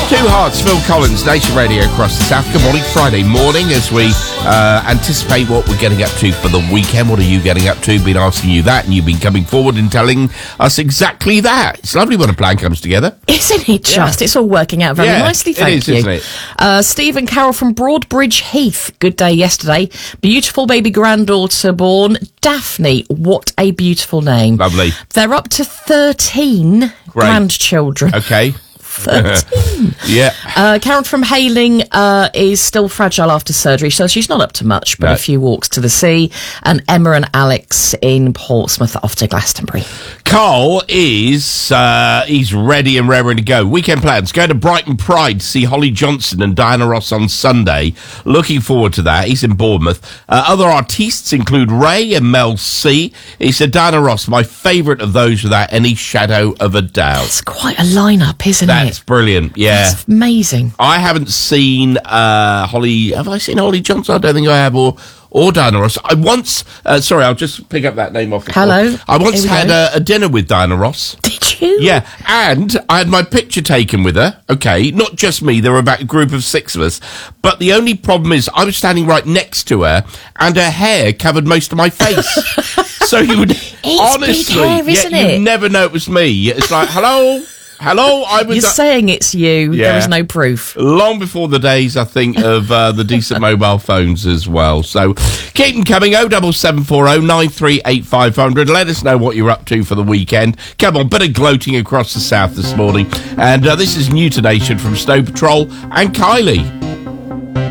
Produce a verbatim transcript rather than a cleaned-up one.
Two Hearts, Phil Collins, Nation Radio across the South. Good morning, Friday morning, as we uh, anticipate what we're getting up to for the weekend. What are you getting up to? Been asking you that, and you've been coming forward and telling us exactly that. It's lovely when a plan comes together. Isn't it just? Yeah. It's all working out very yeah, nicely, thank it is, you. Isn't it? Uh, Steve and Carol from Broadbridge Heath. Good day yesterday. Beautiful baby granddaughter born. Daphne. What a beautiful name. Lovely. They're up to thirteen Great. grandchildren. Okay. thirteen. Yeah. Uh, Karen from Hayling uh, is still fragile after surgery, so she's not up to much, but no. a few walks to the sea. And Emma and Alex in Portsmouth off to Glastonbury. Carl is, uh, he's ready and raring to go. Weekend plans. Go to Brighton Pride to see Holly Johnson and Diana Ross on Sunday. Looking forward to that. He's in Bournemouth. Uh, other artists include Ray and Mel C. He said, Diana Ross, my favourite of those without any shadow of a doubt. It's quite a lineup, isn't That's it? That's brilliant, yeah. That's amazing. I haven't seen uh, Holly... Have I seen Holly Johnson? I don't think I have, or, or Diana Ross. I once... Uh, sorry, I'll just pick up that name off the Hello. floor. I once had a, a dinner with Diana Ross. Did you? Yeah, and I had my picture taken with her. Okay, not just me. There were about a group of six of us. But the only problem is I was standing right next to her, and her hair covered most of my face. So you would... It's honestly, big hair, isn't yeah, it? you'd never know it was me. It's like, hello... Hello, I was... You're uh, saying it's you. Yeah. There is no proof. Long before the days, I think, of uh, the decent mobile phones as well. So keep them coming. oh seven seven four oh nine three eight five hundred. Let us know what you're up to for the weekend. Come on, bit of gloating across the south this morning. And uh, this is New to Nation from Snow Patrol and Kylie.